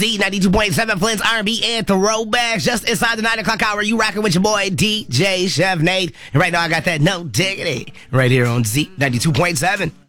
Z92.7 Flint's R&B and throwbacks. Just inside the 9 o'clock hour, you rocking with your boy DJ Chef Nate. And right now I got that No Diggity right here on Z92.7.